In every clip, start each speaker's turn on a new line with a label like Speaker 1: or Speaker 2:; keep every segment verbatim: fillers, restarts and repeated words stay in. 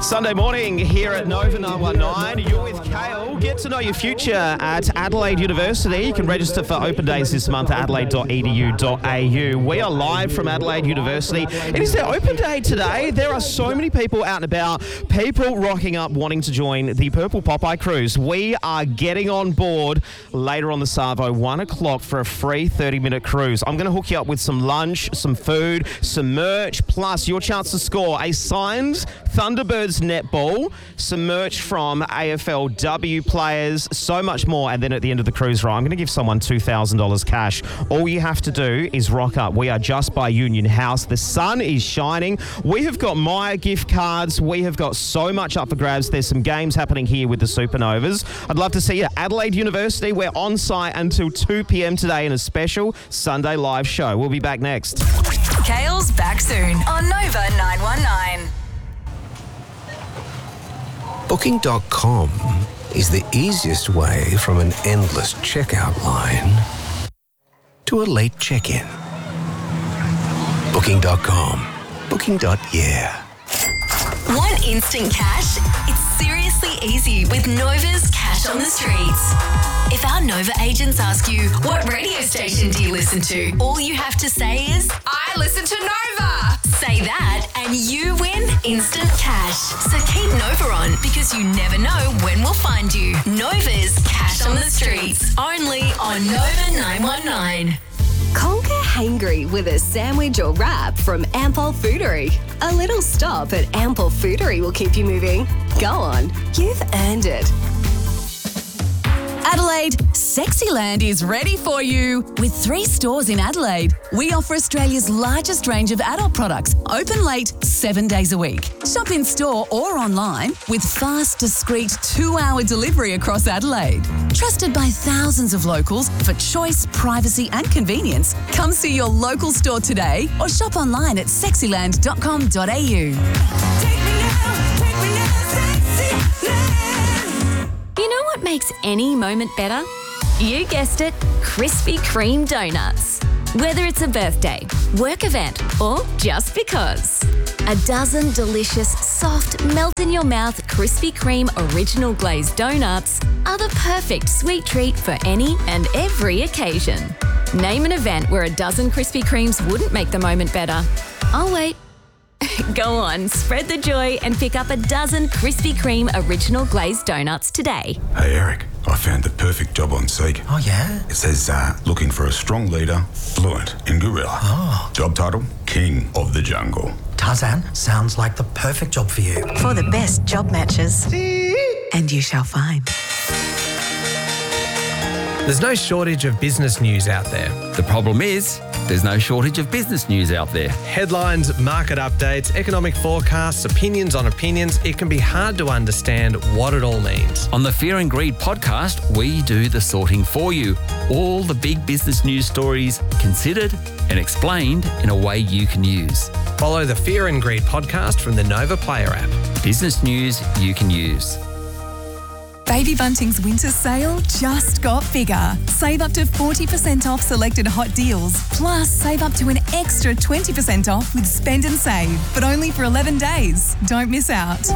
Speaker 1: Sunday morning here at Nova nine one nine. You're with Kale. Get to know your future at Adelaide University. You can register for open days this month at adelaide dot e d u dot a u. We are live from Adelaide University. It is their open day today. There are so many people out and about, people rocking up wanting to join the Purple Popeye Cruise. We are getting on board later on the Savo, one o'clock for a free thirty-minute cruise. I'm going to hook you up with some lunch, some food, some merch, plus your chance to score a signed Thunderbirds netball, some merch from A F L W players, so much more. And then at the end of the cruise ride, I'm going to give someone two thousand dollars cash. All you have to do is rock up. We are just by Union House. The sun is shining. We have got Myer gift cards. We have got so much up for grabs. There's some games happening here with the Supernovas. I'd love to see you at Adelaide University. We're on site until two p.m. today in a special Sunday live show. We'll be back next.
Speaker 2: Kale's back soon on Nova nine one nine.
Speaker 3: Booking dot com is the easiest way from an endless checkout line to a late check-in. Booking dot com. Booking. Yeah.
Speaker 2: Want instant cash? It's seriously easy with Nova's Cash on the Streets. If our Nova agents ask you, what radio station do you listen to? All you have to say is, I listen to Nova. Say that and you win instant cash. So keep Nova on because you never know when we'll find you. Nova's Cash on the Streets. Only on Nova nine one nine.
Speaker 4: Conquer hangry with a sandwich or wrap from Ampol Foodery. A little stop at Ampol Foodery will keep you moving. Go on, you've earned it.
Speaker 5: Adelaide, Sexyland is ready for you. With three stores in Adelaide, we offer Australia's largest range of adult products, open late, seven days a week. Shop in store or online with fast, discreet two-hour delivery across Adelaide. Trusted by thousands of locals for choice, privacy and convenience. Come see your local store today or shop online at sexyland dot com dot a u.
Speaker 2: Take me now, take me now, Sexyland.
Speaker 6: You know what makes any moment better? You guessed it, Krispy Kreme donuts. Whether it's a birthday, work event, or just because. A dozen delicious, soft, melt-in-your-mouth Krispy Kreme original glazed donuts are the perfect sweet treat for any and every occasion. Name an event where a dozen Krispy Kremes wouldn't make the moment better. I'll wait. Go on, spread the joy and pick up a dozen Krispy Kreme original glazed donuts today.
Speaker 7: Hey Eric, I found the perfect job on Seek.
Speaker 8: Oh yeah?
Speaker 7: It says uh, looking for a strong leader, fluent in gorilla.
Speaker 8: Oh.
Speaker 7: Job title, King of the Jungle.
Speaker 8: Tarzan, sounds like the perfect job for you.
Speaker 9: For the best job matches. And you shall find.
Speaker 10: There's no shortage of business news out there.
Speaker 11: The problem is, there's no shortage of business news out there.
Speaker 10: Headlines, market updates, economic forecasts, opinions on opinions. It can be hard to understand what it all means.
Speaker 11: On the Fear and Greed podcast, we do the sorting for you. All the big business news stories considered and explained in a way you can use.
Speaker 10: Follow the Fear and Greed podcast from the Nova Player app.
Speaker 11: Business news you can use.
Speaker 5: Baby Bunting's winter sale just got bigger. Save up to forty percent off selected hot deals. Plus, save up to an extra twenty percent off with Spend and Save, but only for eleven days. Don't miss out.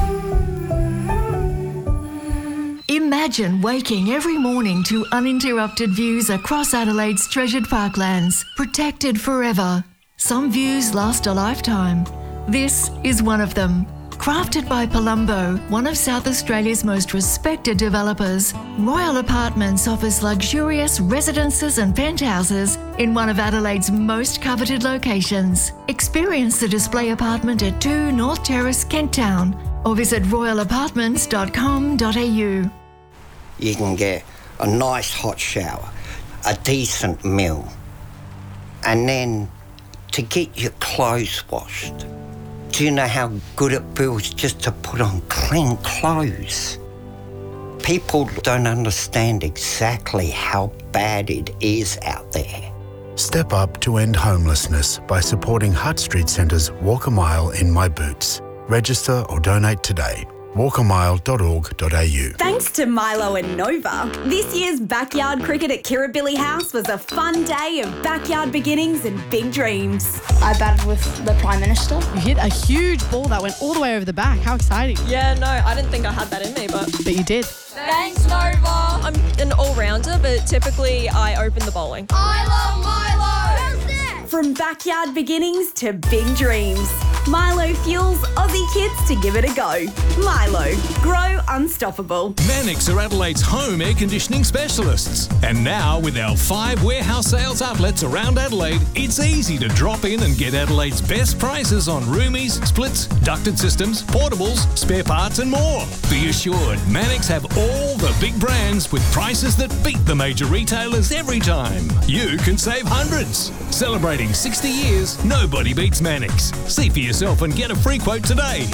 Speaker 12: Imagine waking every morning to uninterrupted views across Adelaide's treasured parklands, protected forever. Some views last a lifetime. This is one of them. Crafted by Palumbo, one of South Australia's most respected developers, Royal Apartments offers luxurious residences and penthouses in one of Adelaide's most coveted locations. Experience the display apartment at two North Terrace, Kent Town, or visit royal apartments dot com dot a u.
Speaker 13: You can get a nice hot shower, a decent meal, and then to get your clothes washed. Do you know how good it feels just to put on clean clothes? People don't understand exactly how bad it is out there.
Speaker 14: Step up to end homelessness by supporting Hutt Street Centre's Walk a Mile in My Boots. Register or donate today. walk a mile dot org dot a u.
Speaker 15: Thanks to Milo and Nova, this year's backyard cricket at Kirribilli House was a fun day of backyard beginnings and big dreams.
Speaker 16: I batted with the Prime Minister.
Speaker 17: You hit a huge ball that went all the way over the back. How exciting.
Speaker 18: Yeah, no, I didn't think I had that in me, but...
Speaker 17: But you did.
Speaker 18: Thanks, Nova. I'm an all-rounder, but typically I open the bowling.
Speaker 15: I love Milo! From backyard beginnings to big dreams, Milo fuels Aussie kids to give it a go. Milo, grow unstoppable.
Speaker 19: Mannix are Adelaide's home air conditioning specialists. And now, with our five warehouse sales outlets around Adelaide, it's easy to drop in and get Adelaide's best prices on roomies, splits, ducted systems, portables, spare parts and more. Be assured, Mannix have all the big brands with prices that beat the major retailers every time. You can save hundreds. Celebrating sixty years, nobody beats Mannix. See for yourself and get a free quote today.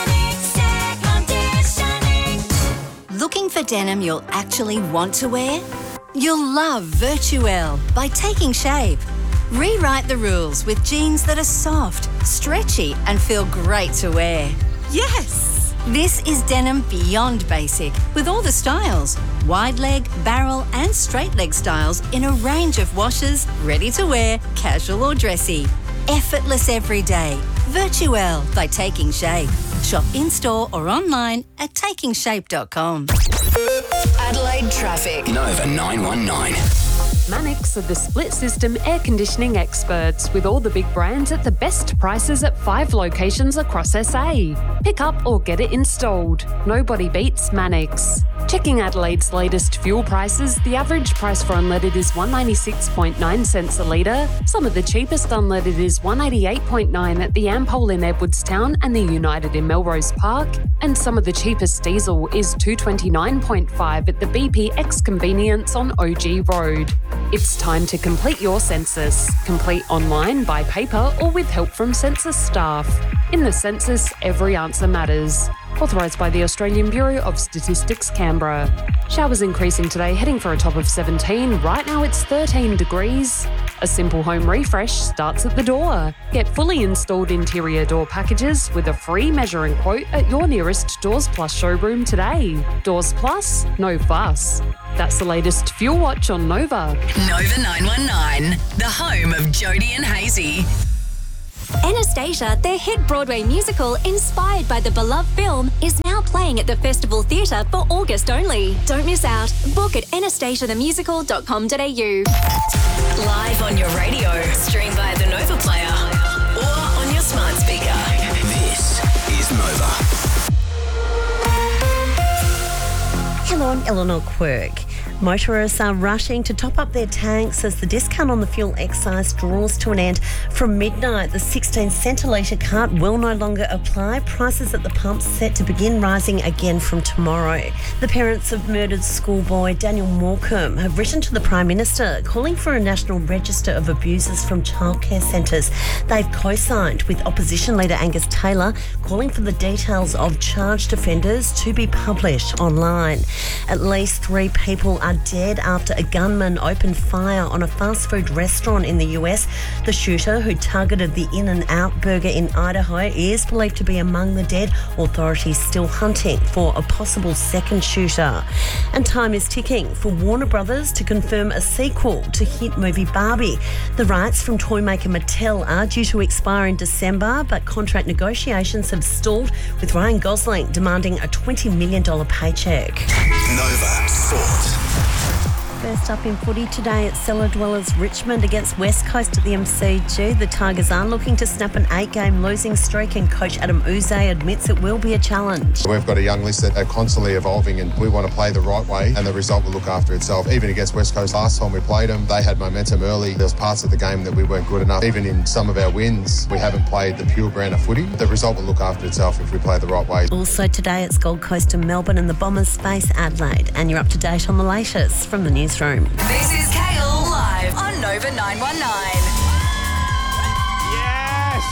Speaker 20: Looking for denim you'll actually want to wear? You'll love Virtuelle by Taking Shape. Rewrite the rules with jeans that are soft, stretchy and feel great to wear. Yes! This is denim beyond basic with all the styles. Wide leg, barrel and straight leg styles in a range of washes, ready to wear, casual or dressy. Effortless every day. Virtuelle by Taking Shape. Shop in-store or online at taking shape dot com.
Speaker 2: Adelaide traffic.
Speaker 21: Nova nine one nine.
Speaker 22: Mannix are the split system air conditioning experts with all the big brands at the best prices at five locations across S A. Pick up or get it installed. Nobody beats Mannix. Checking Adelaide's latest fuel prices, the average price for unleaded is one ninety-six point nine cents a litre. Some of the cheapest unleaded is one eighty-eight point nine at the Ampol in Edwardstown and the United in Melrose Park. And some of the cheapest diesel is two twenty-nine point five at the B P X Convenience on O G Road. It's time to complete your census. Complete online, by paper or with help from census staff. In the census, every answer matters. Authorised by the Australian Bureau of Statistics, Canberra. Showers increasing today, heading for a top of seventeen. Right now it's thirteen degrees. A simple home refresh starts at the door. Get fully installed interior door packages with a free measuring quote at your nearest Doors Plus showroom today. Doors Plus, no fuss. That's the latest Fuel Watch on Nova.
Speaker 2: Nova nine one nine, the home of Jodie and Hazy.
Speaker 4: Anastasia, their hit Broadway musical inspired by the beloved film, is now playing at the Festival Theatre for August only. Don't miss out. Book at anastasia the musical dot com dot a u.
Speaker 2: Live on your radio, stream via the Nova Player or on your smart speaker.
Speaker 21: This is Nova.
Speaker 23: Hello, I'm Eleanor Quirk. Motorists are rushing to top up their tanks as the discount on the fuel excise draws to an end. From midnight, the sixteen cent a litre cart will no longer apply. Prices at the pumps set to begin rising again from tomorrow. The parents of murdered schoolboy Daniel Morecambe have written to the Prime Minister calling for a national register of abusers from childcare centres. They've co-signed with opposition leader Angus Taylor calling for the details of charged offenders to be published online. At least three people are dead after a gunman opened fire on a fast food restaurant in the U S. The shooter, who targeted the In-N-Out burger in Idaho, is believed to be among the dead. Authorities still hunting for a possible second shooter. And time is ticking for Warner Brothers to confirm a sequel to hit movie Barbie. The rights from toy maker Mattel are due to expire in December, but contract negotiations have stalled, with Ryan Gosling demanding a twenty million dollars paycheck.
Speaker 21: Nova Sport.
Speaker 23: First up in footy today, at cellar dwellers Richmond against West Coast at the M C G. The Tigers are looking to snap an eight-game losing streak, and coach Adam Uze admits it will be a challenge.
Speaker 24: We've got a young list that are constantly evolving, and we want to play the right way, and the result will look after itself. Even against West Coast last time we played them, they had momentum early. There was parts of the game that we weren't good enough. Even in some of our wins, we haven't played the pure brand of footy. The result will look after itself if we play the right way.
Speaker 23: Also today, it's Gold Coast and Melbourne, and the Bombers face Adelaide. And you're up to date on the latest from the newsroom.
Speaker 2: This is Kale live on Nova nine one nine.
Speaker 1: Yes!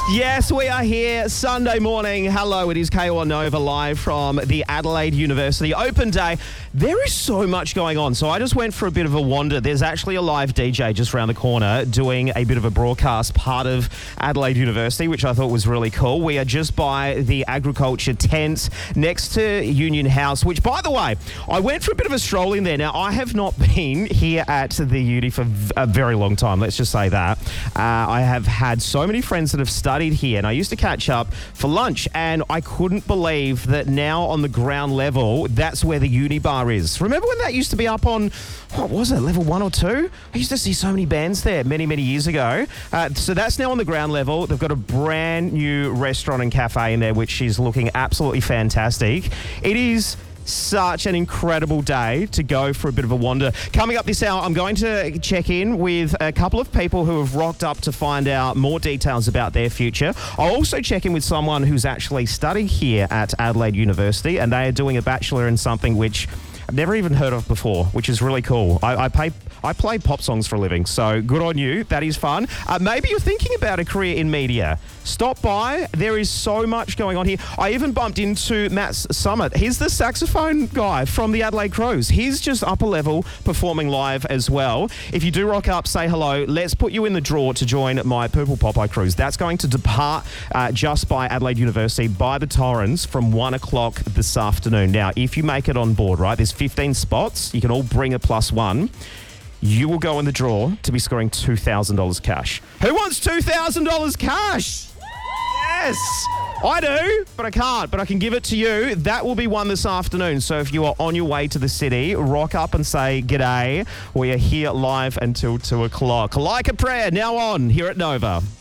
Speaker 1: Yes, we are here Sunday morning. Hello, it is K O on Nova live from the Adelaide University Open Day. There is so much going on, so I just went for a bit of a wander. There's actually a live D J just around the corner doing a bit of a broadcast, part of Adelaide University, which I thought was really cool. We are just by the agriculture tent next to Union House, which, by the way, I went for a bit of a stroll in there. Now, I have not been here at the uni for a very long time, let's just say that. Uh, I have had so many friends that have studied here, and I used to catch up for lunch, and I couldn't believe that now on the ground level, that's where the uni bar is. Remember when that used to be up on, what was it, level one or two? I used to see so many bands there many, many years ago. Uh, so that's now on the ground level. They've got a brand new restaurant and cafe in there, which is looking absolutely fantastic. It is such an incredible day to go for a bit of a wander. Coming up this hour, I'm going to check in with a couple of people who have rocked up to find out more details about their future. I'll also check in with someone who's actually studying here at Adelaide University, and they are doing a bachelor in something which I've never even heard of before, which is really cool. I, I pay... I play pop songs for a living, so good on you. That is fun. Uh, maybe you're thinking about a career in media. Stop by. There is so much going on here. I even bumped into Matt Summit. He's the saxophone guy from the Adelaide Crows. He's just upper level performing live as well. If you do rock up, say hello. Let's put you in the draw to join my Purple Popeye cruise. That's going to depart uh, just by Adelaide University by the Torrens from one o'clock this afternoon. Now, if you make it on board, right, there's fifteen spots. You can all bring a plus one. You will go in the draw to be scoring two thousand dollars cash. Who wants two thousand dollars cash? Yes, I do, but I can't, but I can give it to you. That will be one this afternoon. So if you are on your way to the city, rock up and say g'day. We are here live until two o'clock. Like a prayer, now on here at Nova.